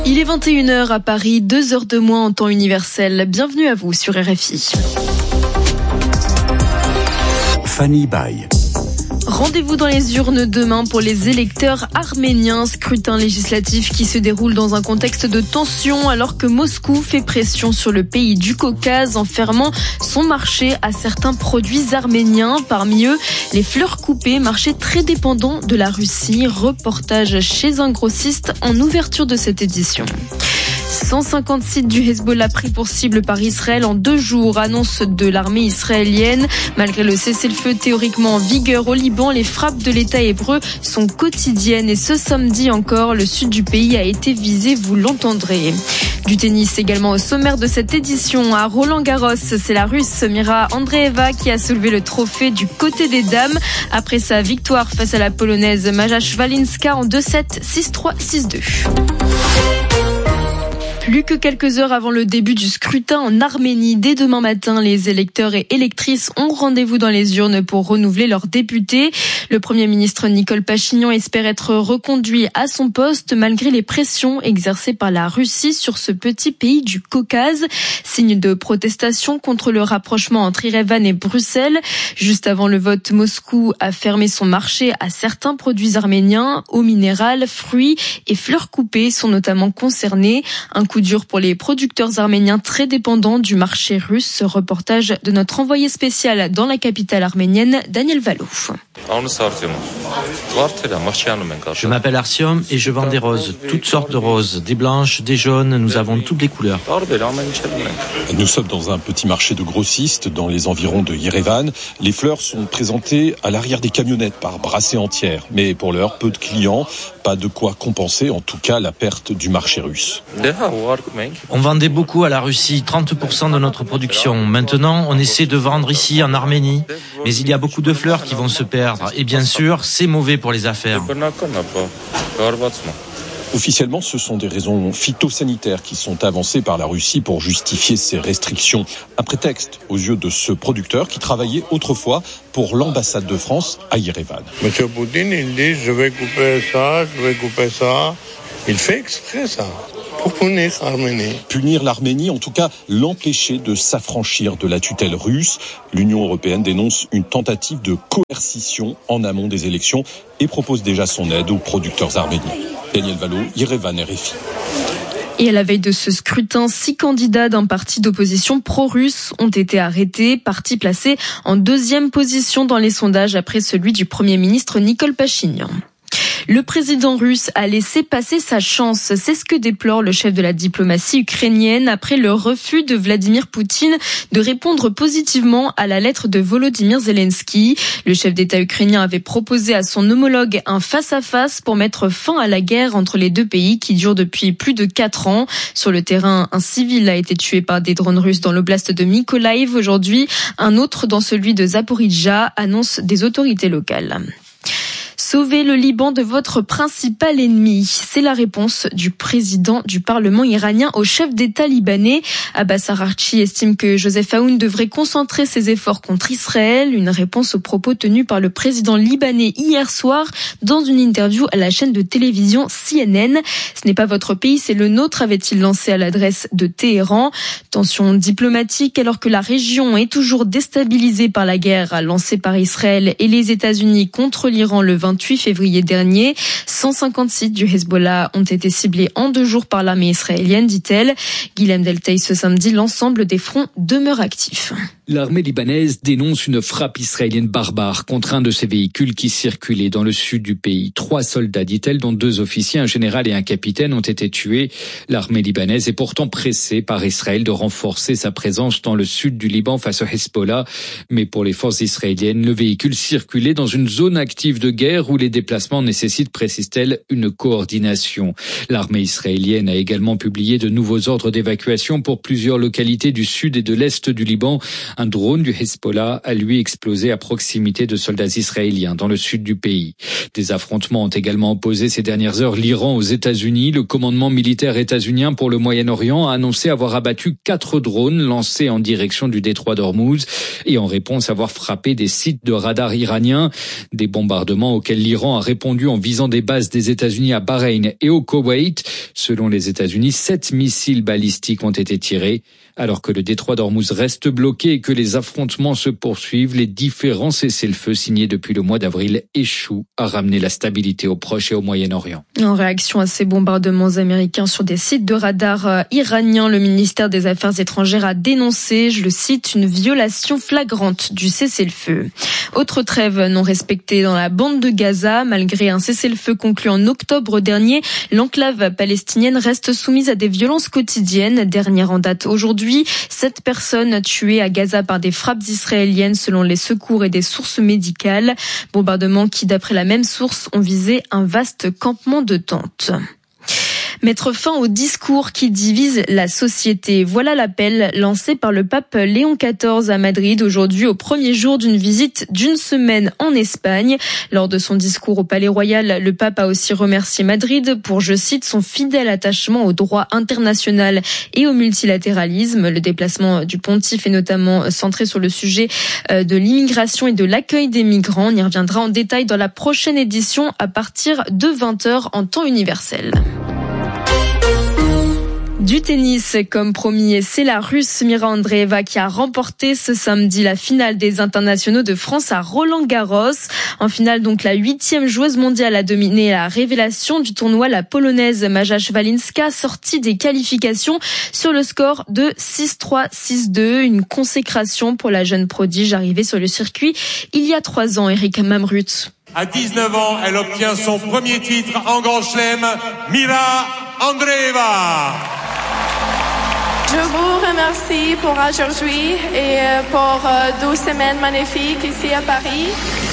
Il est 21h à Paris, 2 heures de moins en temps universel. Bienvenue à vous sur RFI. Fanny Baye. Rendez-vous dans les urnes demain pour les électeurs arméniens. Scrutin législatif qui se déroule dans un contexte de tension alors que Moscou fait pression sur le pays du Caucase en fermant son marché à certains produits arméniens. Parmi eux, les fleurs coupées, marché très dépendant de la Russie. Reportage chez un grossiste en ouverture de cette édition. 150 sites du Hezbollah pris pour cible par Israël en 2 jours, annonce de l'armée israélienne. Malgré le cessez-le-feu théoriquement en vigueur au Liban, les frappes de l'État hébreu sont quotidiennes et ce samedi encore, le sud du pays a été visé, vous l'entendrez. Du tennis également au sommaire de cette édition à Roland-Garros, c'est la Russe Mira Andreeva qui a soulevé le trophée du côté des dames après sa victoire face à la Polonaise Maja Szwalinska en 2-7, 6-3, 6-2. Plus que quelques heures avant le début du scrutin en Arménie, dès demain matin, les électeurs et électrices ont rendez-vous dans les urnes pour renouveler leurs députés. Le Premier ministre Nicole Pachinian espère être reconduit à son poste malgré les pressions exercées par la Russie sur ce petit pays du Caucase. Signe de protestation contre le rapprochement entre Erevan et Bruxelles. Juste avant le vote, Moscou a fermé son marché à certains produits arméniens. Eau minérale, fruits et fleurs coupées sont notamment concernés. Un coup dur pour les producteurs arméniens très dépendants du marché russe. Reportage de notre envoyé spécial dans la capitale arménienne, Daniel Valo. Je m'appelle Arsiom et je vends des roses, toutes sortes de roses, des blanches, des jaunes, nous avons toutes les couleurs. Nous sommes dans un petit marché de grossistes dans les environs de Yerevan. Les fleurs sont présentées à l'arrière des camionnettes par brassées entières. Mais pour l'heure, peu de clients, pas de quoi compenser en tout cas la perte du marché russe. On vendait beaucoup à la Russie, 30% de notre production. Maintenant, on essaie de vendre ici en Arménie. Mais il y a beaucoup de fleurs qui vont se perdre. Et bien sûr, c'est mauvais pour les affaires. Officiellement, ce sont des raisons phytosanitaires qui sont avancées par la Russie pour justifier ces restrictions. Un prétexte aux yeux de ce producteur qui travaillait autrefois pour l'ambassade de France à Yerevan. Monsieur Poutine, il dit je vais couper ça. Il fait exprès ça. Pour punir l'Arménie. Punir l'Arménie, en tout cas l'empêcher de s'affranchir de la tutelle russe. L'Union européenne dénonce une tentative de coercition en amont des élections et propose déjà son aide aux producteurs arméniens. Daniel Valo, Yerevan, RFI. Et à la veille de ce scrutin, 6 candidats d'un parti d'opposition pro-russe ont été arrêtés, parti placé en 2e position dans les sondages après celui du Premier ministre Nicole Pachinian. Le président russe a laissé passer sa chance. C'est ce que déplore le chef de la diplomatie ukrainienne après le refus de Vladimir Poutine de répondre positivement à la lettre de Volodymyr Zelensky. Le chef d'État ukrainien avait proposé à son homologue un face-à-face pour mettre fin à la guerre entre les deux pays qui dure depuis plus de 4 ans. Sur le terrain, un civil a été tué par des drones russes dans l'oblast de Mykolaïv aujourd'hui. Un autre dans celui de Zaporijjia, annonce des autorités locales. Sauvez le Liban de votre principal ennemi. C'est la réponse du président du Parlement iranien au chef d'État libanais. Abbas Araghchi estime que Joseph Aoun devrait concentrer ses efforts contre Israël. Une réponse aux propos tenus par le président libanais hier soir dans une interview à la chaîne de télévision CNN. Ce n'est pas votre pays, c'est le nôtre, avait-il lancé à l'adresse de Téhéran. Tension diplomatique alors que la région est toujours déstabilisée par la guerre lancée par Israël et les États-Unis contre l'Iran le 28 février dernier. 150 sites du Hezbollah ont été ciblés en 2 jours par l'armée israélienne, dit-elle. Guilhem Delteil, ce samedi, l'ensemble des fronts demeure actif. L'armée libanaise dénonce une frappe israélienne barbare contre un de ses véhicules qui circulait dans le sud du pays. 3 soldats, dit-elle, dont 2 officiers, un général et un capitaine, ont été tués. L'armée libanaise est pourtant pressée par Israël de renforcer sa présence dans le sud du Liban face au Hezbollah. Mais pour les forces israéliennes, le véhicule circulait dans une zone active de guerre où les déplacements nécessitent, précise-t-elle, une coordination. L'armée israélienne a également publié de nouveaux ordres d'évacuation pour plusieurs localités du sud et de l'est du Liban. Un drone du Hezbollah a lui explosé à proximité de soldats israéliens dans le sud du pays. Des affrontements ont également opposé ces dernières heures l'Iran aux États-Unis. Le commandement militaire états-unien pour le Moyen-Orient a annoncé avoir abattu 4 drones lancés en direction du détroit d'Ormuz et en réponse avoir frappé des sites de radar iraniens. Des bombardements auxquels l'Iran a répondu en visant des bases des États-Unis à Bahreïn et au Koweït. Selon les États-Unis, 7 missiles balistiques ont été tirés. Alors que le détroit d'Ormuz reste bloqué et que les affrontements se poursuivent, les différents cessez-le-feu signés depuis le mois d'avril échouent à ramener la stabilité au Proche et au Moyen-Orient. En réaction à ces bombardements américains sur des sites de radar iraniens, le ministère des Affaires étrangères a dénoncé, je le cite, une violation flagrante du cessez-le-feu. Autre trêve non respectée dans la bande de Gaza. Malgré un cessez-le-feu conclu en octobre dernier, l'enclave palestinienne reste soumise à des violences quotidiennes. Dernière en date aujourd'hui, 7 personnes tuées à Gaza par des frappes israéliennes selon les secours et des sources médicales. Bombardements qui, d'après la même source, ont visé un vaste campement de tentes. Mettre fin au discours qui divise la société. Voilà l'appel lancé par le pape Léon XIV à Madrid aujourd'hui au premier jour d'une visite d'une semaine en Espagne. Lors de son discours au Palais Royal, le pape a aussi remercié Madrid pour, je cite, son fidèle attachement au droit international et au multilatéralisme. Le déplacement du pontife est notamment centré sur le sujet de l'immigration et de l'accueil des migrants. On y reviendra en détail dans la prochaine édition à partir de 20h en temps universel. Du tennis, comme promis, c'est la Russe Mira Andreeva qui a remporté ce samedi la finale des internationaux de France à Roland-Garros. En finale, donc, la 8e joueuse mondiale a dominé la révélation du tournoi, la Polonaise Maja Szwalinska, sortie des qualifications sur le score de 6-3, 6-2. Une consécration pour la jeune prodige arrivée sur le circuit il y a 3 ans, Eric Mamrut. À 19 ans, elle obtient son premier titre en Grand Chelem, Mira Andreeva. Je vous remercie pour aujourd'hui et pour 12 semaines magnifiques ici à Paris.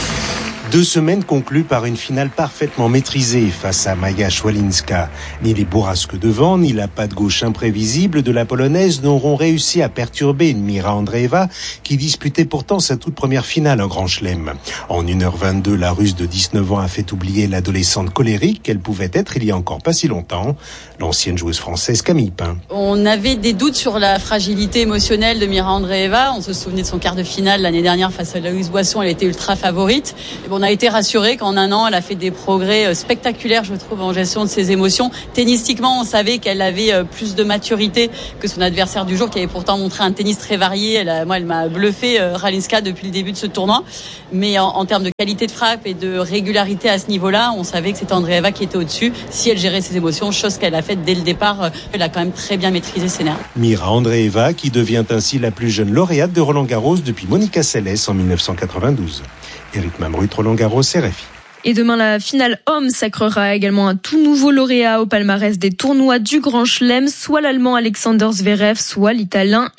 2 semaines conclues par une finale parfaitement maîtrisée face à Maja Szwalinska. Ni les bourrasques de vent, ni la patte gauche imprévisible de la Polonaise n'auront réussi à perturber une Mira Andreeva qui disputait pourtant sa toute première finale en Grand Chelem. En 1h22, la Russe de 19 ans a fait oublier l'adolescente colérique qu'elle pouvait être il y a encore pas si longtemps. L'ancienne joueuse française Camille Pain. On avait des doutes sur la fragilité émotionnelle de Mira Andreeva. On se souvenait de son quart de finale l'année dernière face à Louise Boisson. Elle était ultra favorite. Et on a été rassurés qu'en 1 an, elle a fait des progrès spectaculaires, je trouve, en gestion de ses émotions. Tennistiquement, on savait qu'elle avait plus de maturité que son adversaire du jour, qui avait pourtant montré un tennis très varié. Elle m'a bluffé, Szwalinska, depuis le début de ce tournoi. Mais en termes de qualité de frappe et de régularité à ce niveau-là, on savait que c'était Andreeva qui était au-dessus. Si elle gérait ses émotions, chose qu'elle a faite dès le départ, elle a quand même très bien maîtrisé ses nerfs. Mira Andreeva, qui devient ainsi la plus jeune lauréate de Roland-Garros depuis Monica Seles en 1992. Éric Mamrut, Roland-Garros, RFI. Et demain, la finale homme sacrera également un tout nouveau lauréat au palmarès des tournois du Grand Chelem, soit l'Allemand Alexander Zverev, soit l'Italien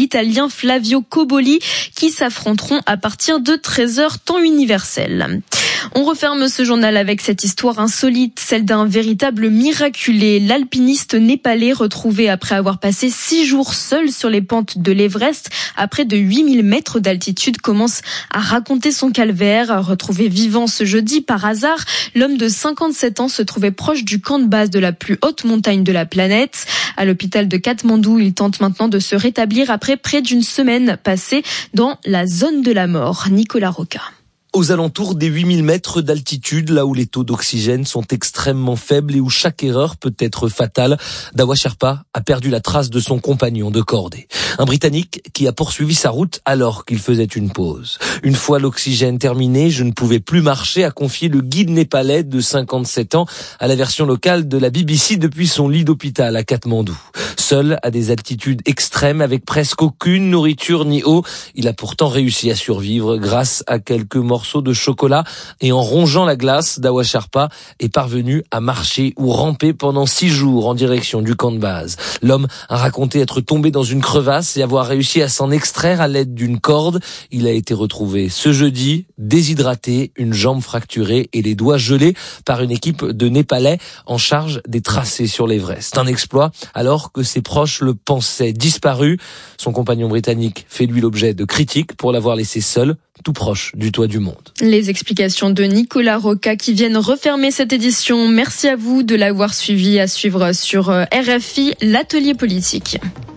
Flavio Cobolli, qui s'affronteront à partir de 13h temps universel. On referme ce journal avec cette histoire insolite, celle d'un véritable miraculé. L'alpiniste népalais retrouvé après avoir passé 6 jours seul sur les pentes de l'Everest à près de 8000 mètres d'altitude commence à raconter son calvaire. Retrouvé vivant ce jeudi par hasard, l'homme de 57 ans se trouvait proche du camp de base de la plus haute montagne de la planète. À l'hôpital de Katmandou, il tente maintenant de se rétablir après près d'une semaine passée dans la zone de la mort. Nicolas Roca. Aux alentours des 8000 mètres d'altitude, là où les taux d'oxygène sont extrêmement faibles et où chaque erreur peut être fatale, Dawa Sherpa a perdu la trace de son compagnon de cordée. Un Britannique qui a poursuivi sa route alors qu'il faisait une pause. Une fois l'oxygène terminé, je ne pouvais plus marcher, a confié le guide népalais de 57 ans à la version locale de la BBC depuis son lit d'hôpital à Katmandou. Seul à des altitudes extrêmes avec presque aucune nourriture ni eau, il a pourtant réussi à survivre grâce à quelques morceaux de chocolat et en rongeant la glace, Dawa Sherpa est parvenu à marcher ou ramper pendant 6 jours en direction du camp de base. L'homme a raconté être tombé dans une crevasse et avoir réussi à s'en extraire à l'aide d'une corde. Il a été retrouvé ce jeudi, déshydraté, une jambe fracturée et les doigts gelés par une équipe de Népalais en charge des tracés sur l'Everest. Un exploit alors que ses ses proches le pensaient disparu. Son compagnon britannique fait lui l'objet de critiques pour l'avoir laissé seul, tout proche du toit du monde. Les explications de Nicolas Roca qui viennent refermer cette édition. Merci à vous de l'avoir suivi, à suivre sur RFI, l'atelier politique.